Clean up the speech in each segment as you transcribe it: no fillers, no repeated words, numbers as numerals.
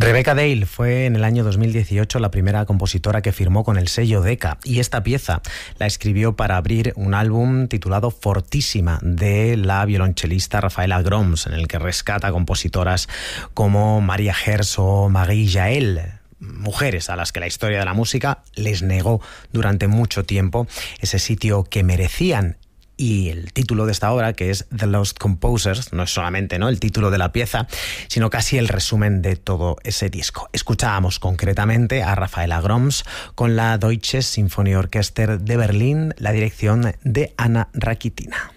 Rebecca Dale fue en el año 2018 la primera compositora que firmó con el sello Decca, y esta pieza la escribió para abrir un álbum titulado Fortísima de la violonchelista Rafaela Groms, en el que rescata compositoras como Maria Herz o Marie Jael, mujeres a las que la historia de la música les negó durante mucho tiempo ese sitio que merecían. Y el título de esta obra, que es The Lost Composers, no es solamente el título de la pieza, sino casi el resumen de todo ese disco. Escuchábamos concretamente a Rafaela Groms con la Deutsches Sinfonieorchester de Berlín, la dirección de Anna Rakitina.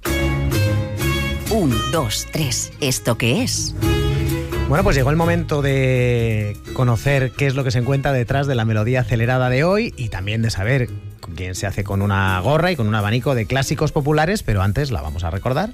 1, 2, 3, ¿esto qué es? Bueno, pues llegó el momento de conocer qué es lo que se encuentra detrás de la melodía acelerada de hoy, y también de saber con quién se hace con una gorra y con un abanico de clásicos populares, pero antes la vamos a recordar.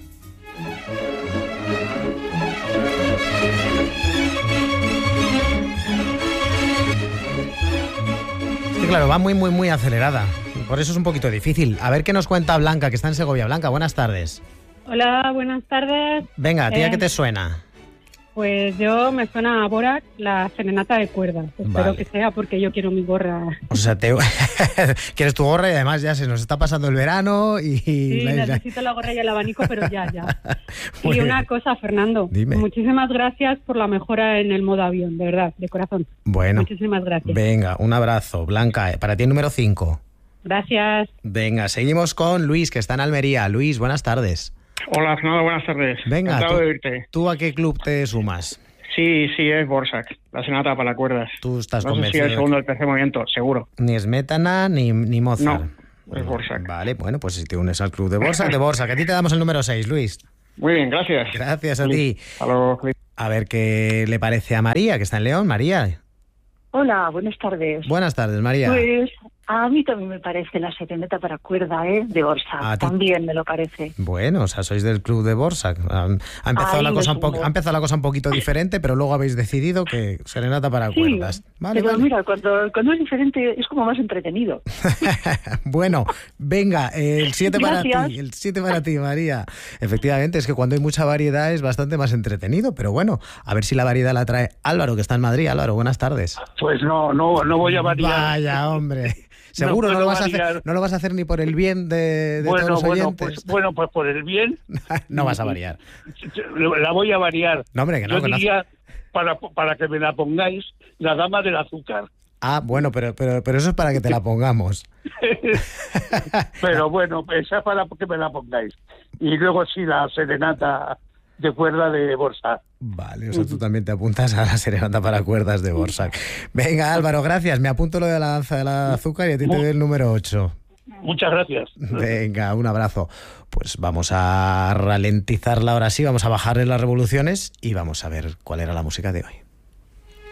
Es que claro, va muy acelerada, por eso es un poquito difícil. A ver qué nos cuenta Blanca, que está en Segovia. Blanca, buenas tardes. Hola, buenas tardes. Venga, ¿tía qué te suena? Pues yo me suena a Borak, la serenata de cuerdas. Espero que sea porque yo quiero mi gorra. O sea, quieres tu gorra, y además ya se nos está pasando el verano y... Sí, necesito la gorra y el abanico, pero ya. Y una cosa, Fernando. Dime. Muchísimas gracias por la mejora en el modo avión, de verdad, de corazón. Bueno. Muchísimas gracias. Venga, un abrazo. Blanca, para ti el número 5. Gracias. Venga, seguimos con Luis, que está en Almería. Luis, buenas tardes. Hola, Fernando, buenas tardes. Venga, encantado de oírte. ¿Tú a qué club te sumas? Sí, es Dvořák, la sonata para cuerdas. Tú estás no convencido. No sé si el segundo o el tercer movimiento, seguro. Ni Smetana ni Mozart. No, es Dvořák. Vale, bueno, pues si te unes al club de Dvořák, a ti te damos el número 6, Luis. Muy bien, gracias. Gracias a ti. Hasta luego. A ver qué le parece a María, que está en León. María. Hola, buenas tardes. Buenas tardes, María. Pues a mí también me parece la serenata para cuerda, de Dvořák. También me lo parece. Bueno, o sea, sois del club de Dvořák. Ha empezado la cosa un poquito diferente, pero luego habéis decidido que serenata para cuerdas. Vale, pero mira, cuando es diferente es como más entretenido. Bueno, venga, el 7 para ti. El 7 para ti, María. Efectivamente, es que cuando hay mucha variedad es bastante más entretenido, pero bueno, a ver si la variedad la trae Álvaro, que está en Madrid. Álvaro, buenas tardes. Pues no voy a variar. Vaya, hombre. Seguro no lo vas a hacer ni por el bien de todos los oyentes. Pues por el bien. No vas a variar. La voy a variar. No, hombre, que no. Yo diría, para que me la pongáis, la dama del azúcar. Ah, bueno, pero eso es para que te la pongamos. Pero bueno, esa es para que me la pongáis. Y luego sí, la serenata de cuerda de Dvořák. Vale, o sea, tú también te apuntas a la serenata para cuerdas de Dvořák. Venga, Álvaro, gracias. Me apunto lo de la danza del azúcar y a ti te doy el número 8. Muchas gracias. Venga, un abrazo. Pues vamos a ralentizarla ahora sí, vamos a bajarle las revoluciones y vamos a ver cuál era la música de hoy.